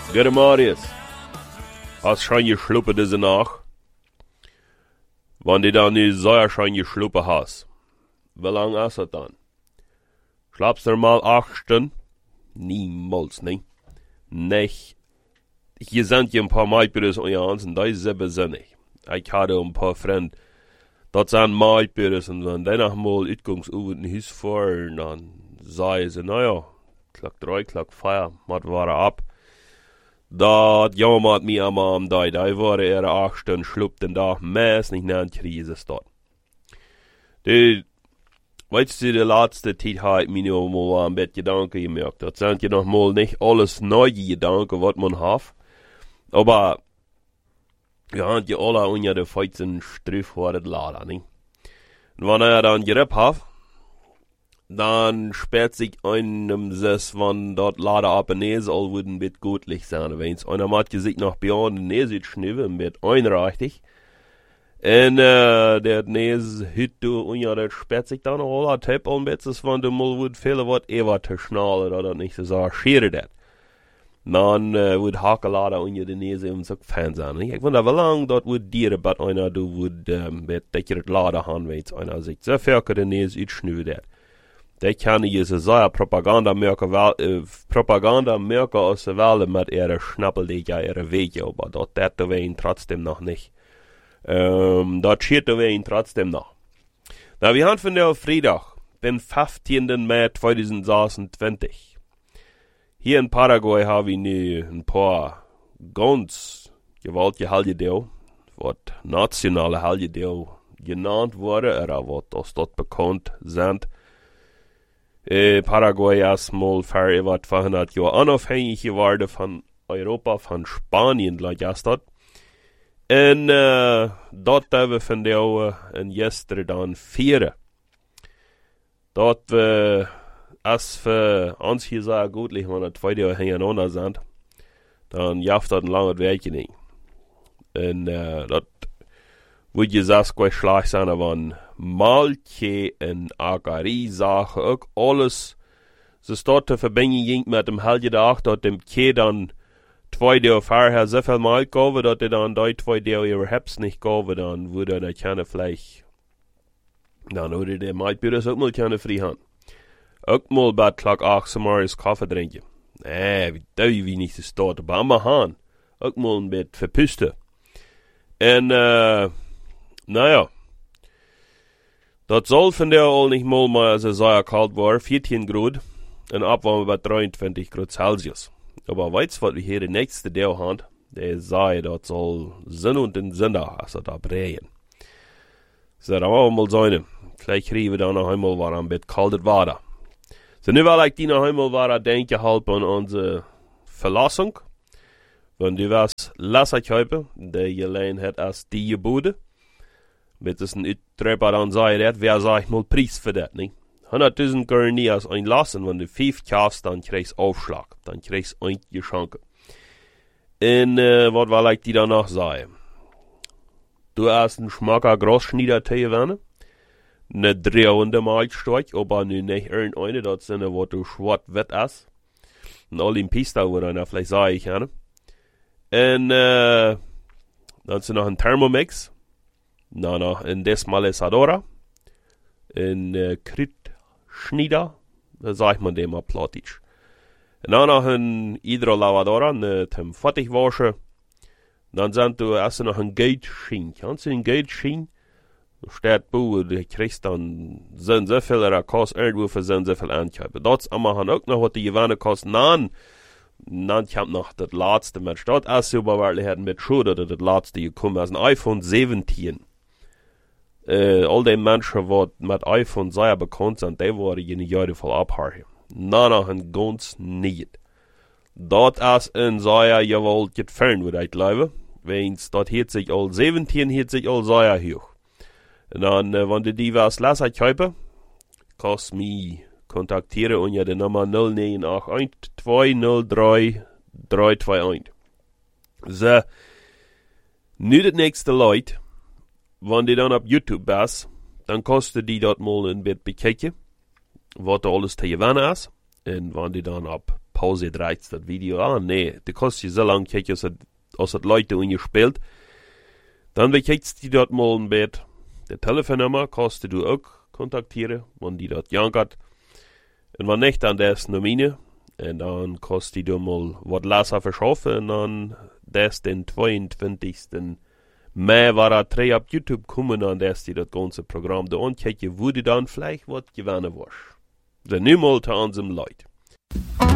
Gute Marius. Hast schon geschlupen diese Nacht? Wenn du dann nicht so schon geschlupen hast, wie lang ist es dann? Schlafst du mal 8 Stunden? Niemals, nee. Nicht. Hier sind ja ein paar Meitbüros und Jans und das ist sehr besinnig. Ich hatte ein paar Freunde, das sind Meitbüros und wenn die noch mal Utgangsuwen Hüs fahren, dann sagen sie, naja, Klock 3, Klock 4, mat war ab. Dat jammert mir am Tag, da war 8 Stunden schlup den Tag, meist nicht nach Krise dort. Weißt du, die letzte Zeit hat mir noch mal ein bisschen Gedanken gemerkt. Das sind ja noch mal nicht alles neue Gedanken, was man hat. Aber wir haben ja alle unter der 15 Strif vor der Lader, nicht? Und wenn dann gerippt hat, dann sperrt sich einem das, wenn dort Lader ab und nee soll, würde ein bisschen gutlich sein. Wenn es einer hat sich nach Beyond den Nähe schniven, wird einrichtig. Und der Nähe hütte und ja, der sperrt sich dann auch alle Tipp und jetzt, wenn du mal würd viele was zu schnallen oder nicht so sagen, schiere das. Dann würd Hakelader und ja die Nähe und so Fan sein. Ich wundere, wie lange dort würd dir, bei einer du würd mit dickert Lader haben, wenn es einer sich so viel der Nähe schniven das. De kan je ze zeggen Propaganda-merken aus der Welt mit ihrer Schnappeldiger, ihrer Wege, aber dort wir trotzdem noch nicht. Dort schiert wir trotzdem noch. Na, wir haben von der Freitag, den 15. Mai 2026. Hier in Paraguay haben wir nu ein paar ganz gewaltige Helgedeel, was nationale Helgedeel genannt wurde, oder was dort bekannt sind. Paraguay erstmal vor über 200 Jahren unabhängig geworden von Europa, von Spanien, gestern. Und dort haben wir von der in gestern dann 4. Dort als für uns hier sehr gutlich, wenn wir 2 Jahre hintereinander sind, dann jaft das ein langes Werkchen nicht. Und dort würde ich sagen, gleich schlecht sein, aber Maltje en Agari-Sache, ook alles, ze staat te verbinden ging met dem Helgedag, dat dem Kje dan 2 Jahre vorher so viel Mal gaven, dat dan die 2 Jahre überhaupt nicht gaven, dann würde er keine vielleicht, dann würde der Meitbüros auch mal keine frei haben. Auch mal bei Klock 8 Samaris Kaffee trinken. Wie nicht das dort, aber am Hahn. Auch mal ein bisschen verpüsten. Und, naja. Dat soll von der all nicht mal mehr so sehr kalt war, 14 Grad, und Abwärme bei 23 Grad Celsius. Aber weißt du, was wir hier den nächsten Tag haben? Der sei, dat soll Sonn und den Sonntag, also da breien. So, da wollen wir mal sein. Vielleicht kriegen wir da noch einmal war ein bisschen kaltes Wasser. So, nu will ich die noch einmal war denken halt an unsere Verlassung. Wenn du was Lasser kaufen, der gelein hat als die Bude. Mit diesen Trepper dann sei das, wer sag ich mal Preis für das, nicht? 100.000 können nie als ein lassen, wenn du 5 kaufst, dann kriegst du Aufschlag, dann kriegst du ein Geschenke. Und, was will ich dir danach sagen? Du hast einen Schmacker Großschniedertee werden, eine 300 Malstück, aber nu nicht irgendeine, das sind, wo du schwarz wett hast. Ein Olympista, wo dann vielleicht sage ich, ja. Und, dann ist noch ein Thermomix. Dan nog een Desmalesadora, een Kritschnieder, da sagt man dem mal plattisch. En dan nog een Hydrolavadora, zum Fertigwaschen. Dann sind du erst noch ein Gateschien. Kannst du ein Gateschien? Du steht bu, du kriegst dann so viel, er kostet irgendwo für so viel Ankäufe. Dort haben wir auch noch, was die Gewinne kosten. Dann kommt noch das letzte mit Stadt. Erst überwarten mit Schuhe, das letzte gekommen ist ein iPhone 17. All die Menschen, die mit iPhone sehr bekannt sind, die waren in den Jahren voll abhaken. Nein, ganz nicht. Dort ist ein sehr gewollt gefallen, würde ich glauben. Wenn's dort hielt sich all 17, hielt sich all sehr hoch. Und dann, wenn du die was lassen kaufen, kannst du mich kontaktieren unter der Nummer 0981 203 321. So, nu das nächste Leute, wenn die dann auf YouTube bist, dann kannst du die dort mal ein bisschen bekijken, was da alles te gewinnen ist. Und wenn die dann auf Pause dreht das Video. Nee, du kannst ja so lange kicken, als das Leute ungespielt. Dann bekijkst du dort mal ein Bett. Die Telefonnummer kannst du auch kontaktieren, wenn die dort jankert. Und wenn nicht, dann das Nomine. Und dann kannst du mal was Leser verschaffen. Und dann das den 22. Mai war er 3 auf YouTube kommen, und das die das ganze Programm da ankicken, wo du dann vielleicht was gewinnen wirst. So, nun mal zu unserem Leute.